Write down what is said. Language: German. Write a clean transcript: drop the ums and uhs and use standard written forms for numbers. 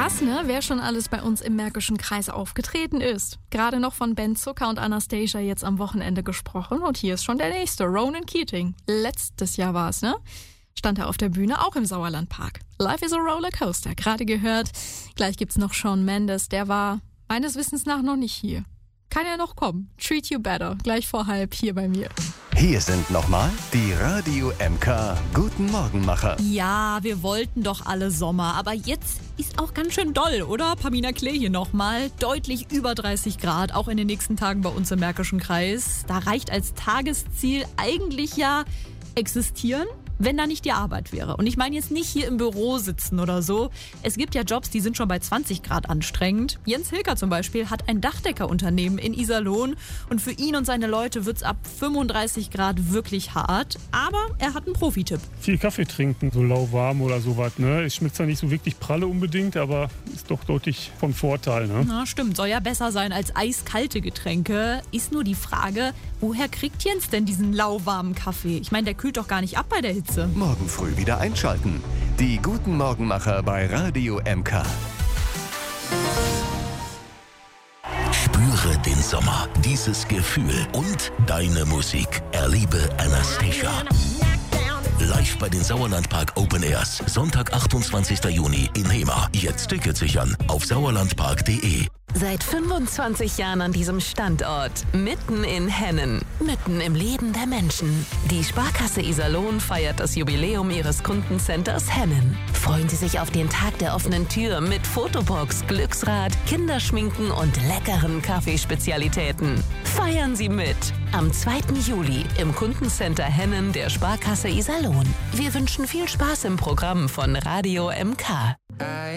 Krass, ne? Wer schon alles bei uns im Märkischen Kreis aufgetreten ist. Gerade noch von Ben Zucker und Anastasia jetzt am Wochenende gesprochen. Und hier ist schon der nächste, Ronan Keating. Letztes Jahr war es, ne? Stand er auf der Bühne, auch im Sauerlandpark. Life is a Rollercoaster, gerade gehört. Gleich gibt's noch Shawn Mendes, der war meines Wissens nach noch nicht hier. Kann ja noch kommen. Treat You Better, gleich vor 12 hier bei mir. Hier sind nochmal die Radio MK Guten Morgenmacher. Ja, wir wollten doch alle Sommer, aber jetzt ist auch ganz schön doll, oder? Pamina Klee hier nochmal. Deutlich über 30 Grad, auch in den nächsten Tagen bei uns im Märkischen Kreis. Da reicht als Tagesziel eigentlich ja existieren, wenn da nicht die Arbeit wäre. Und ich meine jetzt nicht hier im Büro sitzen oder so. Es gibt ja Jobs, die sind schon bei 20 Grad anstrengend. Jens Hilker zum Beispiel hat ein Dachdeckerunternehmen in Iserlohn und für ihn und seine Leute wird's ab 35 Grad wirklich hart. Aber er hat einen Profitipp. Viel Kaffee trinken, so lauwarm oder sowas. Ne? Es schmeckt zwar nicht so wirklich pralle unbedingt, aber ist doch deutlich von Vorteil. Ne? Na, stimmt, soll ja besser sein als eiskalte Getränke. Ist nur die Frage, woher kriegt Jens denn diesen lauwarmen Kaffee? Ich meine, der kühlt doch gar nicht ab bei der Hitze. Morgen früh wieder einschalten. Die Guten Morgenmacher bei Radio MK. Spüre den Sommer, dieses Gefühl und deine Musik. Erlebe Anastasia. Live bei den Sauerlandpark Open Airs. Sonntag, 28. Juni in Hemer. Jetzt Tickets sichern auf sauerlandpark.de. Seit 25 Jahren an diesem Standort, mitten in Hennen, mitten im Leben der Menschen. Die Sparkasse Iserlohn feiert das Jubiläum ihres Kundencenters Hennen. Freuen Sie sich auf den Tag der offenen Tür mit Fotobox, Glücksrad, Kinderschminken und leckeren Kaffeespezialitäten. Feiern Sie mit! Am 2. Juli im Kundencenter Hennen der Sparkasse Iserlohn. Wir wünschen viel Spaß im Programm von Radio MK.